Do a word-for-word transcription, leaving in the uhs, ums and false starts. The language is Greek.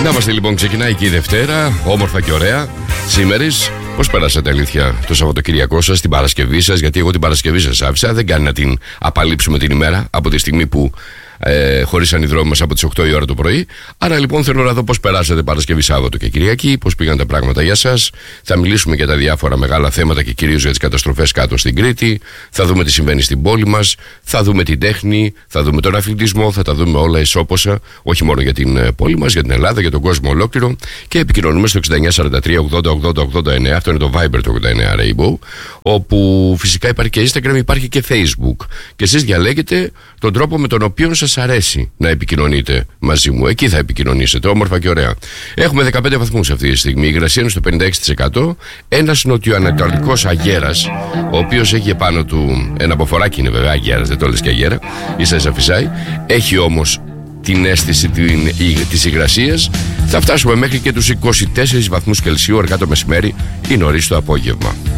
Να είμαστε λοιπόν, ξεκινάει και η Δευτέρα, όμορφα και ωραία. Σήμερις, πώς πέρασατε αλήθεια το Σαββατοκυριακό σας, την Παρασκευή σας? Γιατί εγώ την Παρασκευή σας άφησα, δεν κάνει να την απαλείψουμε την ημέρα από τη στιγμή που ε, χωρίσαν οι δρόμοι μας από τις οκτώ η ώρα το πρωί. Άρα λοιπόν θέλω να δω πώς περάσατε Παρασκευή, Σάββατο και Κυριακή, πώς πήγαν τα πράγματα για σας. Θα μιλήσουμε για τα διάφορα μεγάλα θέματα και κυρίως για τις καταστροφές κάτω στην Κρήτη. Θα δούμε τι συμβαίνει στην πόλη μας. Θα δούμε την τέχνη, θα δούμε τον αθλητισμό, θα τα δούμε όλα ισόποσα. Όχι μόνο για την πόλη μας, για την Ελλάδα, για τον κόσμο ολόκληρο. Και επικοινωνούμε στο εξήντα εννιά σαράντα τρία ογδόντα ογδόντα ογδόντα εννέα. Αυτό είναι το Viber του ογδόντα εννέα Rainbow. Όπου φυσικά υπάρχει και Instagram, υπάρχει και Facebook. Και εσείς διαλέγετε τον τρόπο με τον οποίο σας αρέσει να επικοινωνείτε μαζί μου. Εκεί θα επικοινωνήσετε, όμορφα και ωραία. Έχουμε δεκαπέντε βαθμούς αυτή τη στιγμή. Η υγρασία είναι στο πενήντα έξι τοις εκατό. Ένας νοτιοανατολικός αγέρας, ο οποίος έχει επάνω του ένα αποφοράκι, είναι βέβαια αγέρας, δεν το λες και αγέρα, ίσα ίσα φυσάει. Έχει όμως την αίσθηση της υγρασίας. Θα φτάσουμε μέχρι και τους είκοσι τέσσερις βαθμούς Κελσίου αργά το μεσημέρι ή νωρίς το απόγευμα.